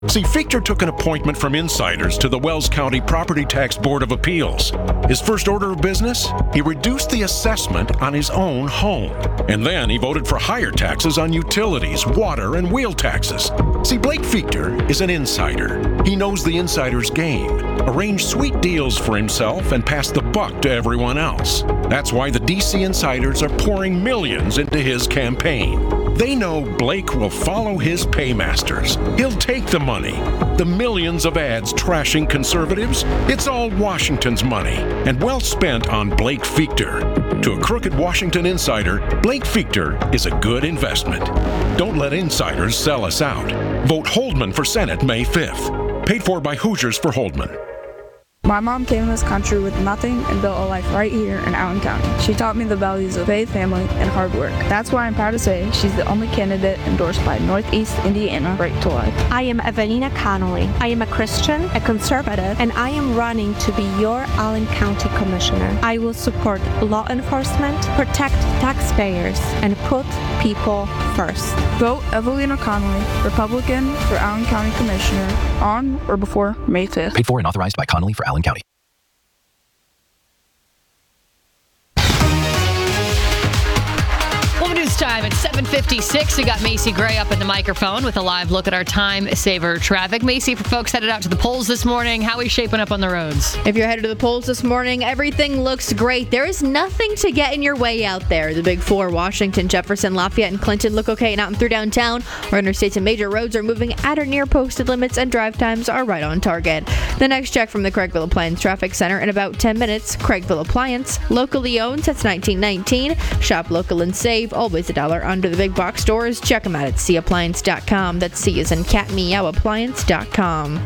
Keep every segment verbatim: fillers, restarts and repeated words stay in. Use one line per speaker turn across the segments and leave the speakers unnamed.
See, Fichter took an appointment from insiders to the Wells County Property Tax Board of Appeals. His first order of business? He reduced the assessment on his own home. And then he voted for higher taxes on utilities, water, and wheel taxes. See, Blake Fichter is an insider. He knows the insider's game, arranged sweet deals for himself, and passed the buck to everyone else. That's why the D C insiders are pouring millions into his campaign. They know Blake will follow his paymasters. He'll take the money. The millions of ads trashing conservatives, it's all Washington's money, and well spent on Blake Fichter. To a crooked Washington insider, Blake Fichter is a good investment. Don't let insiders sell us out. Vote Holdman for Senate May fifth. Paid for by Hoosiers for Holdman.
My mom came to this country with nothing and built a life right here in Allen County. She taught me the values of faith, family, and hard work. That's why I'm proud to say she's the only candidate endorsed by Northeast Indiana Right to Life.
I am Evelina Connolly. I am a Christian, a conservative, and I am running to be your Allen County Commissioner. I will support law enforcement, protect taxpayers, and put people first.
Vote Evelina Connolly, Republican, for Allen County Commissioner on or before May fifth.
Paid for and authorized by Connolly for Allen County.
Well, news time at seven fifty-six. We got Macy Gray up at the microphone with a live look at our time saver traffic. Macy, for folks headed out to the polls this morning, how are we shaping up on the roads?
If you're headed to the polls this morning, everything looks great. There is nothing to get in your way out there. The big four, Washington, Jefferson, Lafayette, and Clinton, look okay and out and through downtown. Our interstates and major roads are moving at or near posted limits, and drive times are right on target. The next check from the Craigville Appliance Traffic Center in about ten minutes. Craigville Appliance, locally owned since nineteen nineteen. Shop local and save, always a dollar under the big box stores. Check them out at c appliance dot com. That's C as in cat, meow, appliance dot com.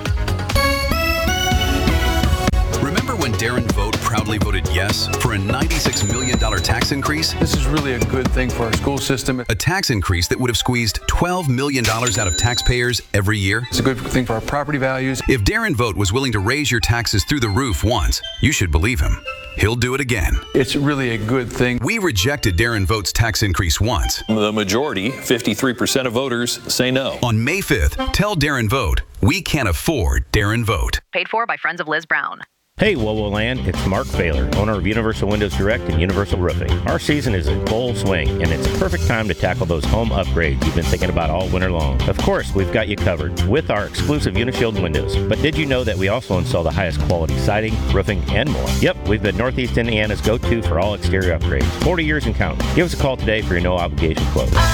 Remember when Darren Vogt proudly voted yes for a ninety-six million dollars tax increase?
This is really a good thing for our school system.
A tax increase that would have squeezed twelve million dollars out of taxpayers every year?
It's a good thing for our property values.
If Darren Vogt was willing to raise your taxes through the roof once, you should believe him. He'll do it again.
It's really a good thing.
We rejected Darren Vogt's tax increase once.
The majority, fifty-three percent of voters, say no.
On May fifth, tell Darren Vogt, we can't afford Darren Vogt.
Paid for by Friends of Liz Brown.
Hey, Wowo Land, it's Mark Baylor, owner of Universal Windows Direct and Universal Roofing. Our season is in full swing, and it's a perfect time to tackle those home upgrades you've been thinking about all winter long. Of course, we've got you covered with our exclusive Unishield windows. But did you know that we also install the highest quality siding, roofing, and more? Yep, we've been Northeast Indiana's go-to for all exterior upgrades. forty years and counting. Give us a call today for your no-obligation quote.